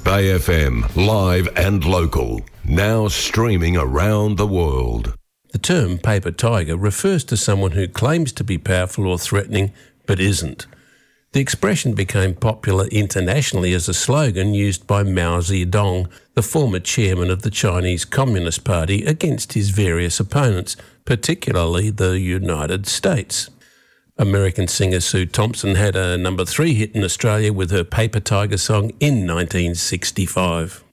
Bay FM, live and local. Now streaming around the world. The term paper tiger refers to someone who claims to be powerful or threatening but isn't. The expression became popular internationally as a slogan used by Mao Zedong, the former chairman of the Chinese Communist Party, against his various opponents, particularly the United States. American singer Sue Thompson had a number 3 hit in Australia with her Paper Tiger song in 1965.